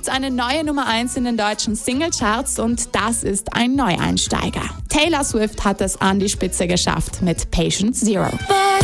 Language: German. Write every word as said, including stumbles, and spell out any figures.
gibt's eine neue Nummer eins in den deutschen Singlecharts und das ist ein Neueinsteiger. Taylor Swift hat es an die Spitze geschafft mit Patient Zero.